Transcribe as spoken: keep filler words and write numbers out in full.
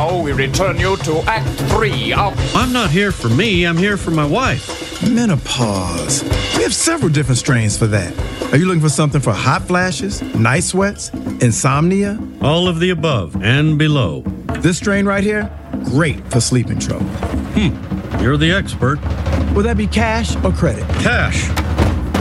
now we return you to Act Three of... I'm not here for me, I'm here for my wife. Menopause. We have several different strains for that. Are you looking for something for hot flashes, night sweats, insomnia? All of the above and below. This strain right here, great for sleeping trouble. Hmm, you're the expert. Will that be cash or credit? Cash.